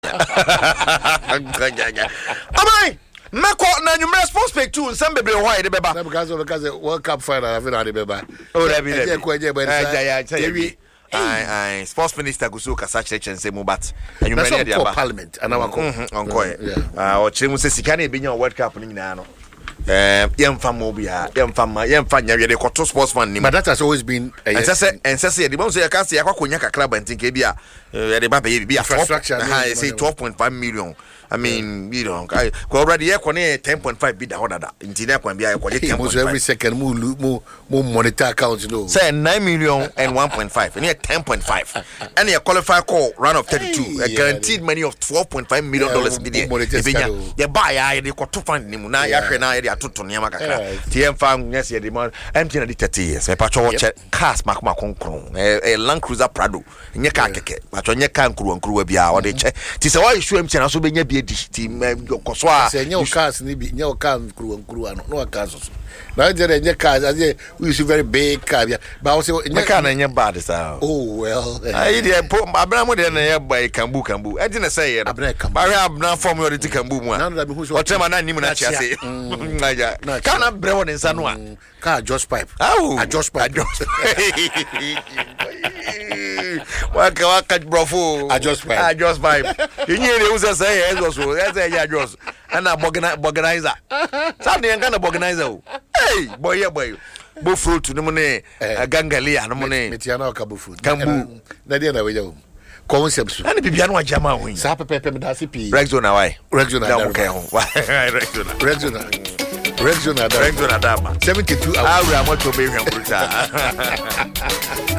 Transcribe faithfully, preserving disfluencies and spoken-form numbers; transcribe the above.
Amai Meko na nyumre sports page two nsem bebre ho aye de beba. Na because because World Cup final have na de beba. Oh that be that. Je ko je be. Eh ja Aye aye sports minister Gusu Kasa church nse mu but nyumre na de aba. Parliament ana wako. Onko ah o chire mu se sika na ebenya World Cup ni nyina no. Eh yemfa mo bia yemfa ma yemfa nya de koto sports fan ni. But that has always been a and say and say the bounce ya ka se yakwakonya kakra bantin bia e de ba be bia I say twelve point five million. I mean, you know, I already have ten point five bid the order. Intina can be every second move more more monitor accounts, you know. Say nine million and one point five, and here ten point five. And you qualify call run of thirty two, a guaranteed money of twelve point five million dollars. You buy I they got to find him now. You now they are to Yamaka. T M found yes, the man empty at thirty years. My patrol cast Mac Macron, a Land Cruiser Prado, in your car, but on your can crew and crew be our check. Tis a why you swim and also be team koswa say no cars ni bi no car crew and crew no cars na je dey cars as we use very big car but also the car na bad sir. Oh well I dey abramo dey na buy kambu kambu e dey na say e abna kambu ba abna form yo dey kambu mu a o tema na nim na chia say naja kana brewo den sa no a car just pipe a just pipe waka waka brofo a just pipe a just pipe yinye dey usa say e so so e say ya just ana organizer sabe yan kana organizer o hey boy yeah boy bo fruit no mo ne gangalia no mo ne metiana ka bo fruit kambu na dia na we jaw concepts ana bibia no ajama ho sa pepe me da C P Rexona why Rexona da mo kai ho Rexona Rexona Rexona da Rexona da ma seventy two hours awura mo to be hwan bruta